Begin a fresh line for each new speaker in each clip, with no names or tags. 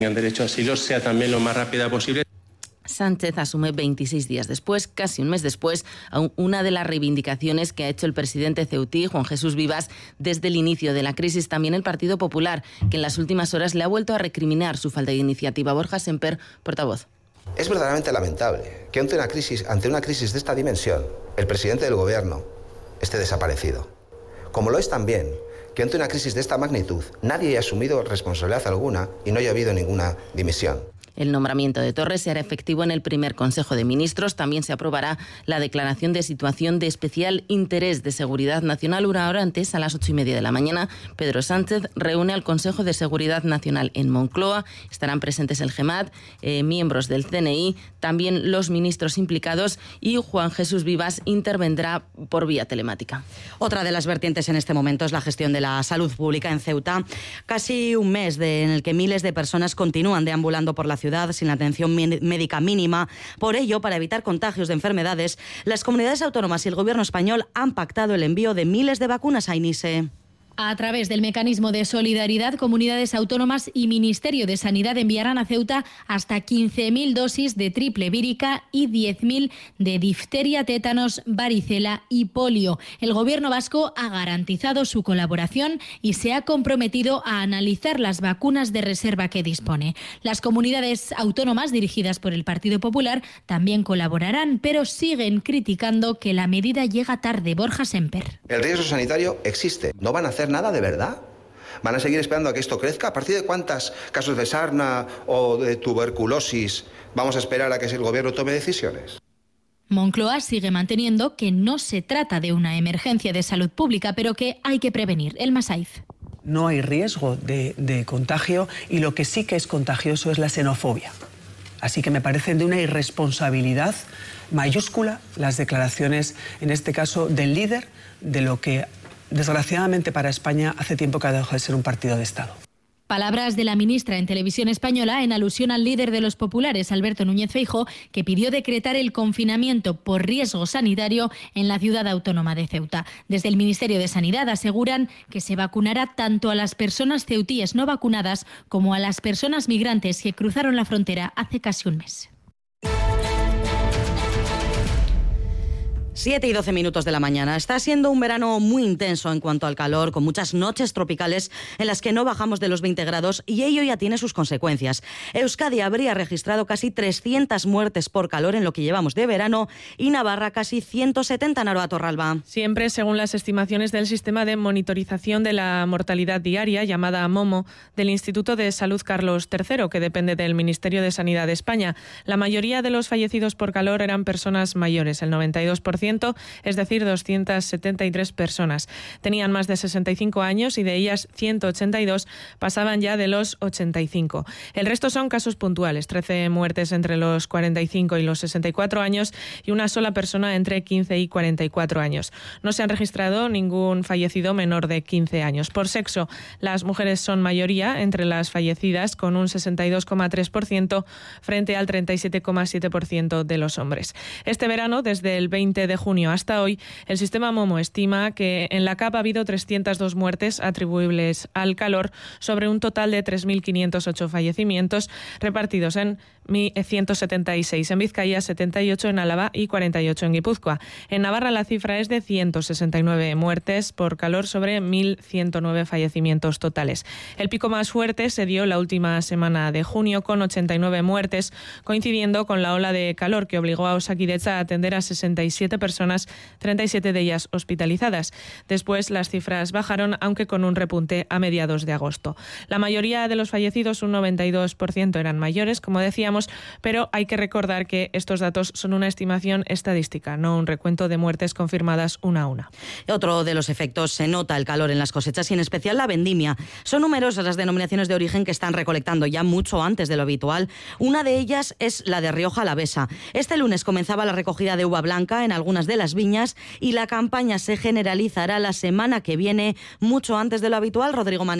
el derecho a asilo sea también lo más rápida posible.
Sánchez asume 26 días después, casi un mes después, una de las reivindicaciones que ha hecho el presidente ceutí, Juan Jesús Vivas, desde el inicio de la crisis. También el Partido Popular, que en las últimas horas le ha vuelto a recriminar su falta de iniciativa. Borja Semper, portavoz.
Es verdaderamente lamentable que ante una crisis de esta dimensión, el presidente del Gobierno esté desaparecido. Como lo es también que ante una crisis de esta magnitud nadie haya asumido responsabilidad alguna y no haya habido ninguna dimisión.
El nombramiento de Torres se hará efectivo en el primer Consejo de Ministros. También se aprobará la declaración de situación de especial interés de seguridad nacional. Una hora antes, a las 8:30 de la mañana, Pedro Sánchez reúne al Consejo de Seguridad Nacional en Moncloa. Estarán presentes el GEMAT, miembros del CNI, también los ministros implicados, y Juan Jesús Vivas intervendrá por vía telemática.
Otra de las vertientes en este momento es la gestión de la salud pública en Ceuta. Casi un mes en el que miles de personas continúan deambulando por la ciudad sin la atención médica mínima. Por ello, para evitar contagios de enfermedades, las comunidades autónomas y el Gobierno español han pactado el envío de miles de vacunas a Inise.
A través del mecanismo de solidaridad, comunidades autónomas y Ministerio de Sanidad enviarán a Ceuta hasta 15.000 dosis de triple vírica y 10.000 de difteria, tétanos, varicela y polio. El Gobierno vasco ha garantizado su colaboración y se ha comprometido a analizar las vacunas de reserva que dispone. Las comunidades autónomas dirigidas por el Partido Popular también colaborarán, pero siguen criticando que la medida llega tarde. Borja Semper.
El riesgo sanitario existe. No van a hacer nada de verdad. ¿Van a seguir esperando a que esto crezca? ¿A partir de cuántos casos de sarna o de tuberculosis vamos a esperar a que el Gobierno tome decisiones?
Moncloa sigue manteniendo que no se trata de una emergencia de salud pública, pero que hay que prevenir. Elma Saiz.
No hay riesgo de contagio y lo que sí que es contagioso es la xenofobia. Así que me parecen de una irresponsabilidad mayúscula las declaraciones, en este caso, del líder de lo que, desgraciadamente para España, hace tiempo que ha dejado de ser un partido de Estado.
Palabras de la ministra en Televisión Española en alusión al líder de los populares, Alberto Núñez Feijóo, que pidió decretar el confinamiento por riesgo sanitario en la ciudad autónoma de Ceuta. Desde el Ministerio de Sanidad aseguran que se vacunará tanto a las personas ceutíes no vacunadas como a las personas migrantes que cruzaron la frontera hace casi un mes.
7:12 de la mañana. Está siendo un verano muy intenso en cuanto al calor, con muchas noches tropicales en las que no bajamos de los 20 grados y ello ya tiene sus consecuencias. Euskadi habría registrado casi 300 muertes por calor en lo que llevamos de verano y Navarra casi 170, Naroa Torralba.
Siempre según las estimaciones del Sistema de Monitorización de la Mortalidad Diaria, llamada MOMO, del Instituto de Salud Carlos III, que depende del Ministerio de Sanidad de España. La mayoría de los fallecidos por calor eran personas mayores, el 92%, es decir, 273 personas. Tenían más de 65 años y de ellas 182 pasaban ya de los 85. El resto son casos puntuales, 13 muertes entre los 45 y los 64 años y una sola persona entre 15 y 44 años. No se han registrado ningún fallecido menor de 15 años. Por sexo, las mujeres son mayoría entre las fallecidas, con un 62,3% frente al 37,7% de los hombres. Este verano, desde el 20 de junio hasta hoy, el sistema MOMO estima que en la CAP ha habido 302 muertes atribuibles al calor sobre un total de 3.508 fallecimientos repartidos en 176 en Vizcaya, 78 en Álava y 48 en Guipúzcoa. En Navarra la cifra es de 169 muertes por calor sobre 1.109 fallecimientos totales. El pico más fuerte se dio la última semana de junio con 89 muertes, coincidiendo con la ola de calor que obligó a Osakidetza a atender a 67 personas, 37 de ellas hospitalizadas. Después las cifras bajaron, aunque con un repunte a mediados de agosto. La mayoría de los fallecidos, un 92%, eran mayores, como decíamos, pero hay que recordar que estos datos son una estimación estadística, no un recuento de muertes confirmadas una a una.
Otro de los efectos, se nota el calor en las cosechas y en especial la vendimia. Son numerosas las denominaciones de origen que están recolectando ya mucho antes de lo habitual. Una de ellas es la de Rioja Alavesa. Este lunes comenzaba la recogida de uva blanca en algunas de las viñas y la campaña se generalizará la semana que viene, mucho antes de lo habitual. Rodrigo Manero.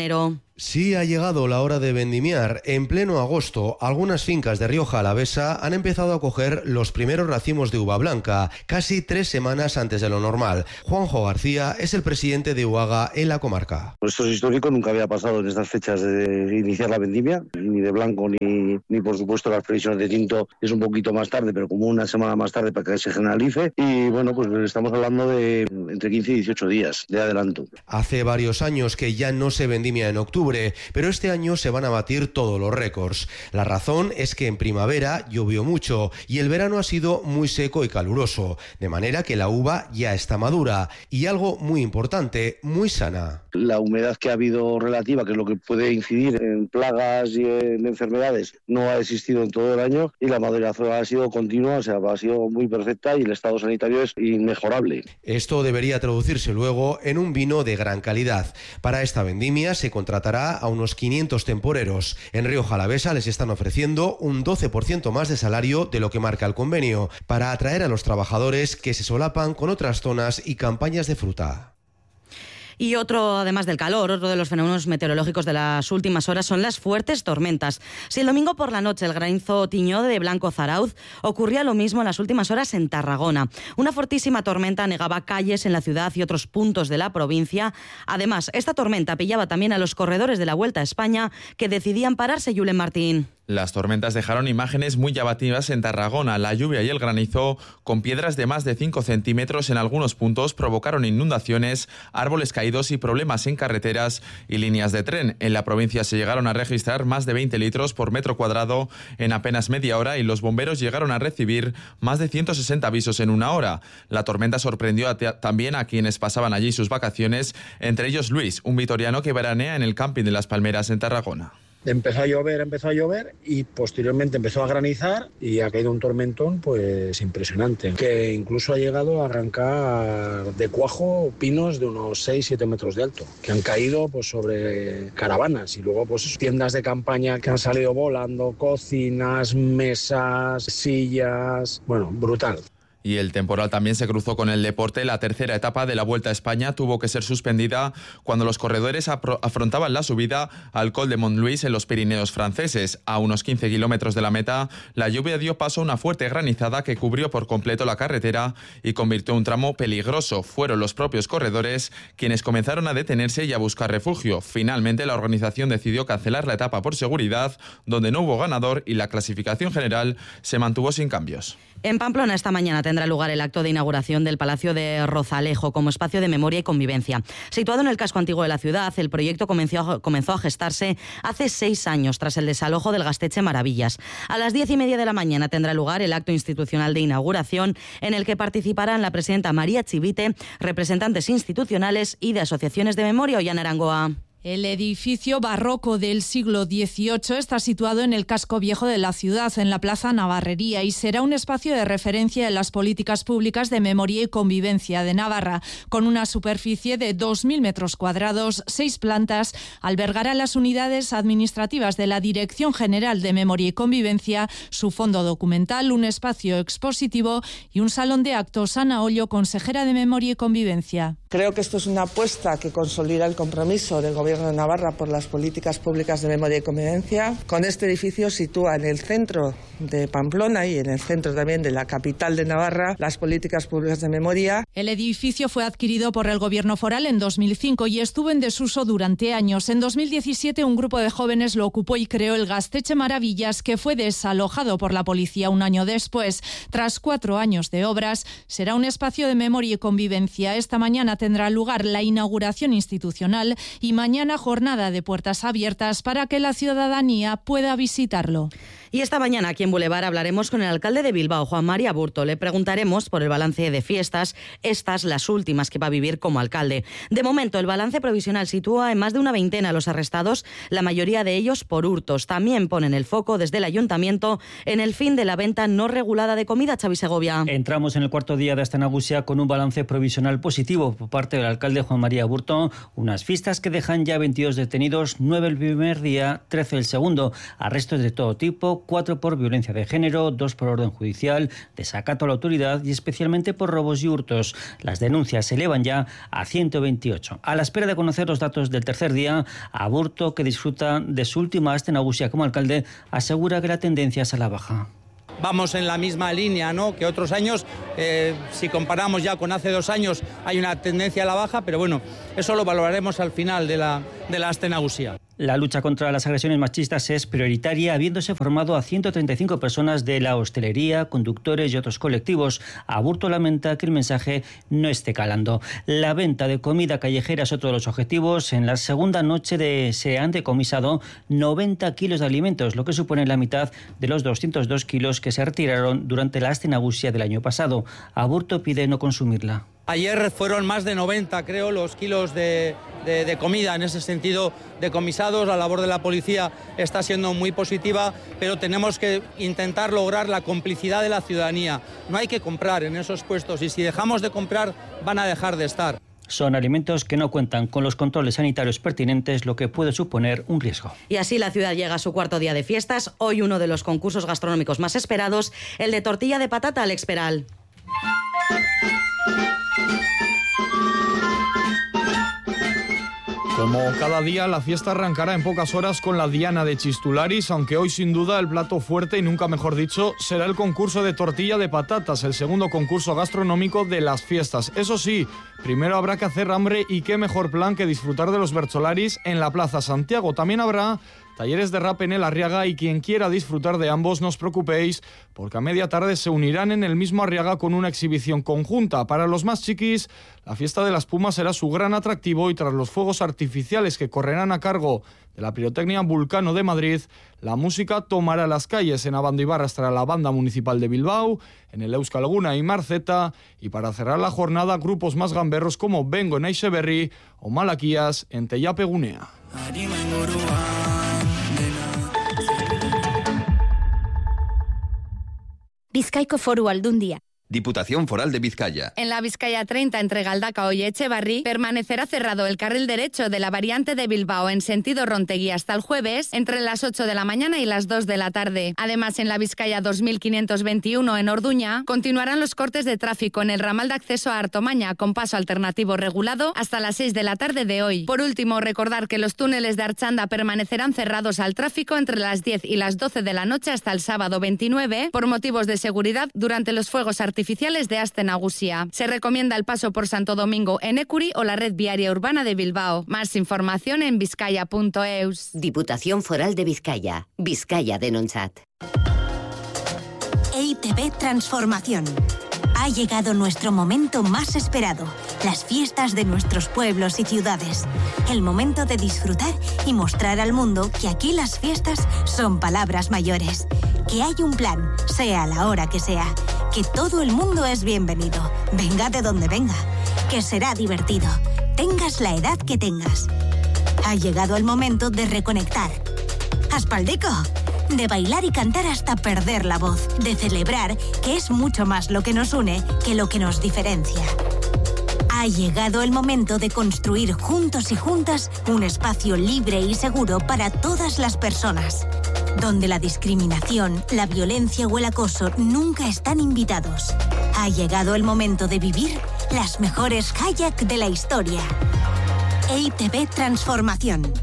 Sí ha llegado la hora de vendimiar. En pleno agosto, algunas fincas de Rioja Alavesa han empezado a coger los primeros racimos de uva blanca, casi 3 semanas antes de lo normal. Juanjo García es el presidente de Uhaga en la comarca.
Esto es histórico, nunca había pasado en estas fechas de iniciar la vendimia, ni de blanco ni por supuesto las previsiones de tinto es un poquito más tarde, pero como una semana más tarde para que se generalice. Y bueno, pues estamos hablando de entre 15 y 18 días de adelanto.
Hace varios años que ya no se vendimia en octubre, pero este año se van a batir todos los récords. La razón es que en primavera llovió mucho y el verano ha sido muy seco y caluroso, de manera que la uva ya está madura y algo muy importante, muy sana.
La humedad que ha habido relativa, que es lo que puede incidir en plagas y en enfermedades, no ha existido en todo el año y la maduración ha sido continua, o sea, ha sido muy perfecta y el estado sanitario es inmejorable.
Esto debería traducirse luego en un vino de gran calidad. Para esta vendimia se contratará a unos 500 temporeros. En Rioja Alavesa les están ofreciendo un 12% más de salario de lo que marca el convenio, para atraer a los trabajadores que se solapan con otras zonas y campañas de fruta.
Y otro, además del calor, otro de los fenómenos meteorológicos de las últimas horas son las fuertes tormentas. Si el domingo por la noche el granizo tiñó de blanco Zarauz, ocurría lo mismo en las últimas horas en Tarragona. Una fortísima tormenta anegaba calles en la ciudad y otros puntos de la provincia. Además, esta tormenta pillaba también a los corredores de la Vuelta a España, que decidían pararse. Julen Martín.
Las tormentas dejaron imágenes muy llamativas en Tarragona. La lluvia y el granizo, con piedras de más de 5 centímetros en algunos puntos, provocaron inundaciones, árboles caídos y problemas en carreteras y líneas de tren. En la provincia se llegaron a registrar más de 20 litros por metro cuadrado en apenas media hora y los bomberos llegaron a recibir más de 160 avisos en una hora. La tormenta sorprendió también a quienes pasaban allí sus vacaciones, entre ellos Luis, un vitoriano que veranea en el camping de Las Palmeras en Tarragona.
Empezó a llover y posteriormente empezó a granizar y ha caído un tormentón pues impresionante, que incluso ha llegado a arrancar de cuajo pinos de unos 6-7 metros de alto, que han caído pues sobre caravanas y luego pues tiendas de campaña que han salido volando, cocinas, mesas, sillas, bueno, brutal.
Y el temporal también se cruzó con el deporte. La tercera etapa de la Vuelta a España tuvo que ser suspendida cuando los corredores afrontaban la subida al Col de Montluís en los Pirineos franceses. A unos 15 kilómetros de la meta, la lluvia dio paso a una fuerte granizada que cubrió por completo la carretera y convirtió un tramo peligroso. Fueron los propios corredores quienes comenzaron a detenerse y a buscar refugio. Finalmente, la organización decidió cancelar la etapa por seguridad, donde no hubo ganador y la clasificación general se mantuvo sin cambios.
En Pamplona esta mañana tendrá lugar el acto de inauguración del Palacio de Rozalejo como espacio de memoria y convivencia. Situado en el casco antiguo de la ciudad, el proyecto comenzó a gestarse hace 6 años tras el desalojo del Gasteche Maravillas. A las 10:30 de la mañana tendrá lugar el acto institucional de inauguración en el que participarán la presidenta María Chivite, representantes institucionales y de asociaciones de memoria. Ollana Arangoa.
El edificio barroco del siglo XVIII está situado en el casco viejo de la ciudad, en la Plaza Navarrería, y será un espacio de referencia en las políticas públicas de memoria y convivencia de Navarra. Con una superficie de 2.000 metros cuadrados, 6 plantas, albergará las unidades administrativas de la Dirección General de Memoria y Convivencia, su fondo documental, un espacio expositivo y un salón de actos. Ana Ollo, consejera de Memoria y Convivencia.
Creo que esto es una apuesta que consolida el compromiso del Gobierno de Navarra por las políticas públicas de memoria y convivencia. Con este edificio sitúa en el centro de Pamplona y en el centro también de la capital de Navarra las políticas públicas de memoria.
El edificio fue adquirido por el Gobierno foral en 2005 y estuvo en desuso durante años. En 2017 un grupo de jóvenes lo ocupó y creó el Gasteche Maravillas, que fue desalojado por la policía un año después. Tras 4 años de obras, será un espacio de memoria y convivencia. Esta mañana tendrá lugar la inauguración institucional y mañana jornada de puertas abiertas para que la ciudadanía pueda visitarlo.
Y esta mañana aquí en Boulevard hablaremos con el alcalde de Bilbao, Juan María Aburto. Le preguntaremos por el balance de fiestas, estas las últimas que va a vivir como alcalde. De momento, el balance provisional sitúa en más de una veintena a los arrestados, la mayoría de ellos por hurtos. También ponen el foco desde el ayuntamiento en el fin de la venta no regulada de comida. Xavi Segovia.
Entramos en el cuarto día de esta nagusia con un balance provisional positivo por parte del alcalde Juan María Aburto. Unas fiestas que dejan ya 22 detenidos, 9 el primer día, 13 el segundo. Arrestos de todo tipo, 5, 4 por violencia de género, 2 por orden judicial, desacato a la autoridad y especialmente por robos y hurtos. Las denuncias se elevan ya a 128. A la espera de conocer los datos del tercer día, Aburto, que disfruta de su última Aste Nagusia como alcalde, asegura que la tendencia es a la baja.
Vamos en la misma línea, ¿no?, que otros años. Si comparamos ya con hace 2 años, hay una tendencia a la baja, pero bueno, eso lo valoraremos al final de la Aste Nagusia.
La lucha contra las agresiones machistas es prioritaria, habiéndose formado a 135 personas de la hostelería, conductores y otros colectivos. Aburto lamenta que el mensaje no esté calando. La venta de comida callejera es otro de los objetivos. En la segunda noche se han decomisado 90 kilos de alimentos, lo que supone la mitad de los 202 kilos que se retiraron durante la Aste Nagusia del año pasado. Aburto pide no consumirla.
Ayer fueron más de 90, creo, los kilos de comida, en ese sentido, decomisados. La labor de la policía está siendo muy positiva, pero tenemos que intentar lograr la complicidad de la ciudadanía. No hay que comprar en esos puestos y si dejamos de comprar van a dejar de estar.
Son alimentos que no cuentan con los controles sanitarios pertinentes, lo que puede suponer un riesgo.
Y así la ciudad llega a su cuarto día de fiestas. Hoy uno de los concursos gastronómicos más esperados, el de tortilla de patata, Alex Peral.
Como cada día, la fiesta arrancará en pocas horas con la Diana de Chistularis, aunque hoy sin duda el plato fuerte, y nunca mejor dicho, será el concurso de tortilla de patatas, el segundo concurso gastronómico de las fiestas. Eso sí, primero habrá que hacer hambre y qué mejor plan que disfrutar de los bercholaris en la Plaza Santiago. También habrá talleres de rap en el Arriaga y quien quiera disfrutar de ambos, no os preocupéis, porque a media tarde se unirán en el mismo Arriaga con una exhibición conjunta. Para los más chiquis, la fiesta de la espuma será su gran atractivo y tras los fuegos artificiales que correrán a cargo de la Pirotecnia Vulcano de Madrid, la música tomará las calles. En Abandoibarra estará la Banda Municipal de Bilbao, en el Euskal Guna y Marceta, y para cerrar la jornada, grupos más gamberros como Bengo en Aixeberri o Malaquías en Teyape Gunea.
Bizkaiko Foru Aldundia.
Diputación Foral de Vizcaya.
En la Vizcaya 30 entre Galdakao y Etxebarri permanecerá cerrado el carril derecho de la variante de Bilbao en sentido Rontegui hasta el jueves entre las 8 de la mañana y las 2 de la tarde. Además, en la Vizcaya 2521 en Orduña continuarán los cortes de tráfico en el ramal de acceso a Artomaña con paso alternativo regulado hasta las 6 de la tarde de hoy. Por último, recordar que los túneles de Archanda permanecerán cerrados al tráfico entre las 10 y las 12 de la noche hasta el sábado 29 por motivos de seguridad durante los fuegos artificiales de Aste Nagusia. Se recomienda el paso por Santo Domingo en Ecuri o la red viaria urbana de Bilbao. Más información en vizcaya.eus.
Diputación Foral de Vizcaya. Vizcaya Denontzat.
EITB Transformación. Ha llegado nuestro momento más esperado, las fiestas de nuestros pueblos y ciudades. El momento de disfrutar y mostrar al mundo que aquí las fiestas son palabras mayores. Que hay un plan, sea a la hora que sea. Que todo el mundo es bienvenido, venga de donde venga. Que será divertido, tengas la edad que tengas. Ha llegado el momento de reconectar. ¡Aspaldico! De bailar y cantar hasta perder la voz, de celebrar que es mucho más lo que nos une que lo que nos diferencia. Ha llegado el momento de construir juntos y juntas un espacio libre y seguro para todas las personas, donde la discriminación, la violencia o el acoso nunca están invitados. Ha llegado el momento de vivir las mejores kayak de la historia. EITB Transformación.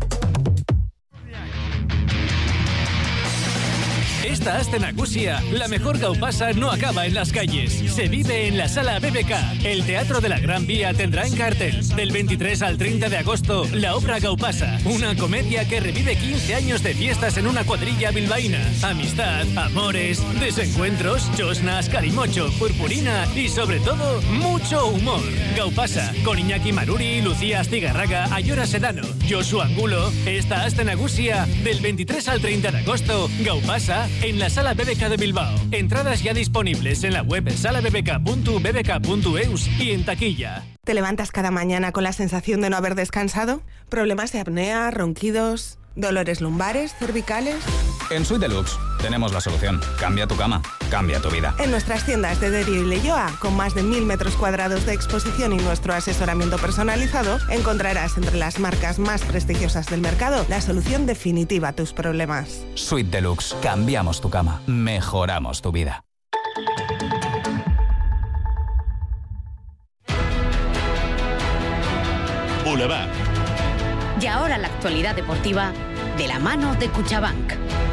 Esta Aste Nagusia, la mejor gaupasa no acaba en las calles. Se vive en la Sala BBK. El Teatro de la Gran Vía tendrá en cartel del 23 al 30 de agosto la obra Gaupasa, una comedia que revive 15 años de fiestas en una cuadrilla bilbaína. Amistad, amores, desencuentros, chosnas, carimocho, purpurina y sobre todo, mucho humor. Gaupasa, con Iñaki Maruri, Lucía Astigarraga, Ayora Sedano, Josu Angulo. Esta Aste Nagusia, del 23 al 30 de agosto, Gaupasa, en la Sala BBK de Bilbao. Entradas ya disponibles en la web salabbk.bbk.eus y en taquilla.
¿Te levantas cada mañana con la sensación de no haber descansado? ¿Problemas de apnea, ronquidos, dolores lumbares, cervicales?
En Suite Deluxe tenemos la solución. Cambia tu cama.
cambia tu vida.
En nuestras tiendas de Derio y Leioa, con más de 1000 metros cuadrados de exposición y nuestro asesoramiento personalizado, encontrarás entre las marcas más prestigiosas del mercado la solución definitiva a tus problemas.
Suite Deluxe. Cambiamos tu cama. Mejoramos tu vida.
Boulevard.
Y ahora la actualidad deportiva de la mano de Cuchabank.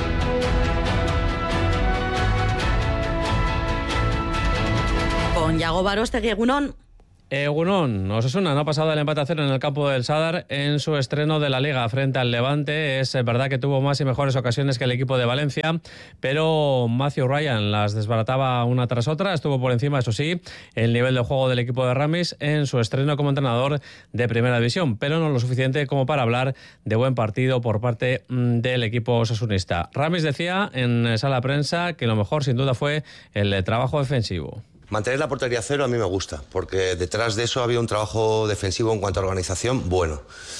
Con Yago Barostegui, Egunon.
Egunon, Osasuna no ha pasado el empate a 0 en el campo del Sadar en su estreno de la Liga frente al Levante. Es verdad que tuvo más y mejores ocasiones que el equipo de Valencia, pero Matthew Ryan las desbarataba una tras otra. Estuvo por encima, eso sí, el nivel de juego del equipo de Ramis en su estreno como entrenador de Primera División, pero no lo suficiente como para hablar de buen partido por parte del equipo osasunista. Ramis decía en sala de prensa que lo mejor sin duda fue el trabajo defensivo.
Mantener la portería cero a mí me gusta, porque detrás de eso había un trabajo defensivo en cuanto a organización bueno.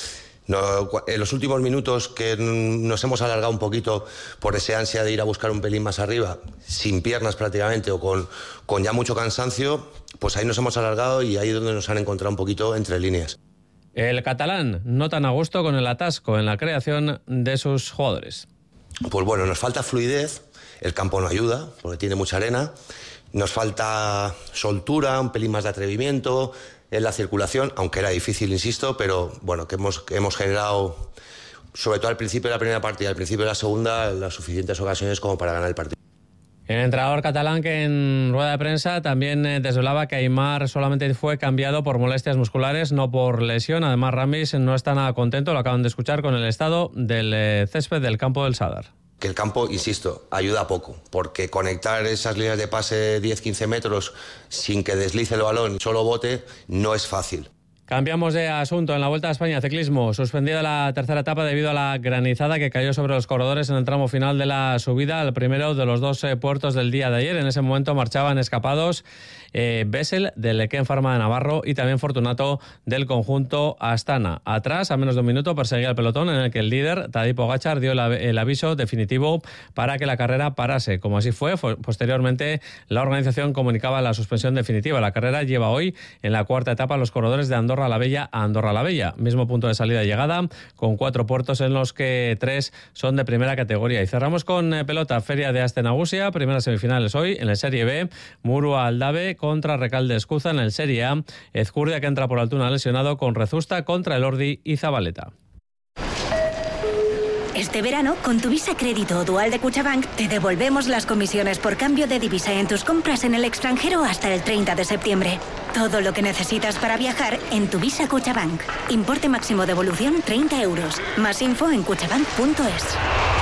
En los últimos minutos que nos hemos alargado un poquito por ese ansia de ir a buscar un pelín más arriba, sin piernas prácticamente o con ya mucho cansancio, pues ahí nos hemos alargado y ahí es donde nos han encontrado un poquito entre líneas.
El catalán no tan a gusto con el atasco en la creación de sus jugadores.
Pues bueno, nos falta fluidez, el campo no ayuda porque tiene mucha arena. Nos falta soltura, un pelín más de atrevimiento en la circulación, aunque era difícil, insisto, pero bueno, que hemos generado, sobre todo al principio de la primera parte y al principio de la segunda, las suficientes ocasiones como para ganar el partido.
El entrenador catalán, que en rueda de prensa también desvelaba que Aimar solamente fue cambiado por molestias musculares, no por lesión. Además, Ramis no está nada contento, lo acaban de escuchar, con el estado del césped del campo del Sadar.
Que el campo, insisto, ayuda poco, porque conectar esas líneas de pase 10-15 metros sin que deslice el balón y solo bote no es fácil.
Cambiamos de asunto. En la Vuelta a España, ciclismo, suspendida la tercera etapa debido a la granizada que cayó sobre los corredores en el tramo final de la subida al primero de los dos puertos del día de ayer. En ese momento marchaban escapados Bessel del Eken Pharma de Navarro y también Fortunato del conjunto Astana. Atrás, a menos de un minuto, perseguía el pelotón en el que el líder, Tadej Pogačar, dio el aviso definitivo para que la carrera parase. Como así fue, posteriormente la organización comunicaba la suspensión definitiva. La carrera lleva hoy en la cuarta etapa los corredores de Andorra la Bella a Andorra la Bella. Mismo punto de salida y llegada, con 4 puertos en los que 3 son de primera categoría. Y cerramos con pelota, Feria de Aste Nagusia, primeras semifinales hoy en el Serie B, Murua Aldave contra Recalde Escuza. En el Serie A, Ezcurdia, que entra por Altuna lesionado, con Rezusta contra Elordi y Zabaleta.
Este verano, con tu Visa Crédito o Dual de Cuchabank, te devolvemos las comisiones por cambio de divisa en tus compras en el extranjero hasta el 30 de septiembre. Todo lo que necesitas para viajar en tu Visa Cuchabank. Importe máximo devolución 30 euros. Más info en cuchabank.es.